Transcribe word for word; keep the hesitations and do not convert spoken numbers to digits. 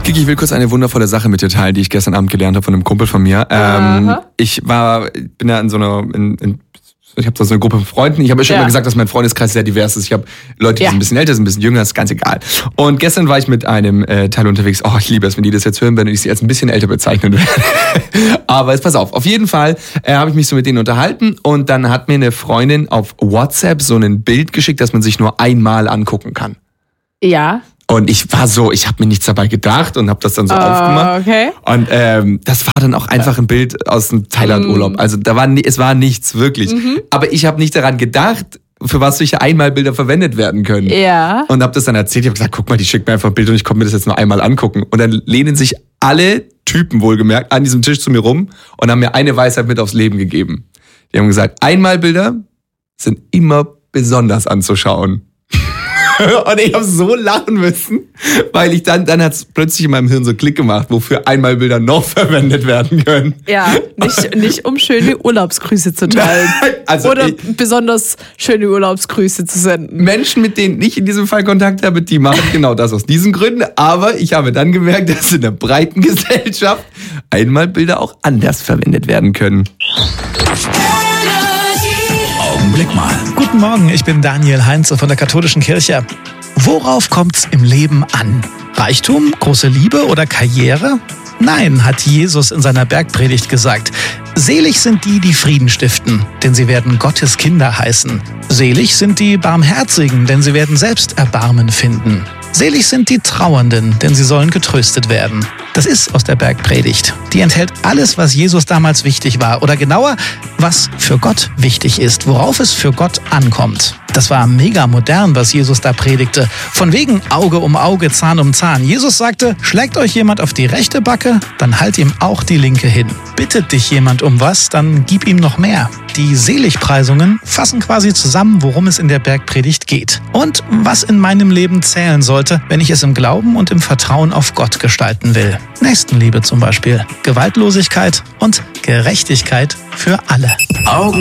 Kiki, ich will kurz eine wundervolle Sache mit dir teilen, die ich gestern Abend gelernt habe von einem Kumpel von mir. Ähm, ich war, bin ja in so einer, in, in, ich habe da so eine Gruppe von Freunden. Ich habe ja schon Ja. immer gesagt, dass mein Freundeskreis sehr divers ist. Ich habe Leute, die Ja. sind ein bisschen älter, sind ein bisschen jünger, ist ganz egal. Und gestern war ich mit einem äh, Teil unterwegs. Oh, ich liebe es, wenn die das jetzt hören, wenn ich sie als ein bisschen älter bezeichnen werde. Aber jetzt pass auf, auf jeden Fall äh, habe ich mich so mit denen unterhalten und dann hat mir eine Freundin auf WhatsApp so ein Bild geschickt, das man sich nur einmal angucken kann. Ja. Und ich war so, ich habe mir nichts dabei gedacht und habe das dann so Oh, aufgemacht. okay. Und ähm, das war dann auch einfach ein Bild aus dem Thailand-Urlaub. Also da war, ni- es war nichts wirklich. Mhm. Aber ich habe nicht daran gedacht, für was solche Einmalbilder verwendet werden können. Ja. Und habe das dann erzählt. Ich habe gesagt, guck mal, die schickt mir einfach ein Bild und ich konnte mir das jetzt nur einmal angucken. Und dann lehnen sich alle Typen wohlgemerkt an diesem Tisch zu mir rum und haben mir eine Weisheit mit aufs Leben gegeben. Die haben gesagt, Einmalbilder sind immer besonders anzuschauen. Und ich habe so lachen müssen, weil ich dann, dann hat es plötzlich in meinem Hirn so Klick gemacht, wofür Einmalbilder noch verwendet werden können. Ja, nicht, nicht um schöne Urlaubsgrüße zu teilen. Also Oder ich, besonders schöne Urlaubsgrüße zu senden. Menschen, mit denen ich in diesem Fall Kontakt habe, die machen genau das aus diesen Gründen. Aber ich habe dann gemerkt, dass in der breiten Gesellschaft Einmalbilder auch anders verwendet werden können. Augenblick mal. Guten Morgen, ich bin Daniel Heinze von der Katholischen Kirche. Worauf kommt's im Leben an? Reichtum, große Liebe oder Karriere? Nein, hat Jesus in seiner Bergpredigt gesagt. Selig sind die, die Frieden stiften, denn sie werden Gottes Kinder heißen. Selig sind die Barmherzigen, denn sie werden selbst Erbarmen finden. Selig sind die Trauernden, denn sie sollen getröstet werden. Das ist aus der Bergpredigt. Die enthält alles, was Jesus damals wichtig war. Oder genauer, was für Gott wichtig ist, worauf es für Gott ankommt. Das war mega modern, was Jesus da predigte. Von wegen Auge um Auge, Zahn um Zahn. Jesus sagte, schlägt euch jemand auf die rechte Backe, dann halt ihm auch die linke hin. Bittet dich jemand um was, dann gib ihm noch mehr. Die Seligpreisungen fassen quasi zusammen, worum es in der Bergpredigt geht. Und was in meinem Leben zählen sollte, wenn ich es im Glauben und im Vertrauen auf Gott gestalten will. Nächstenliebe zum Beispiel, Gewaltlosigkeit und Gerechtigkeit für alle. Augen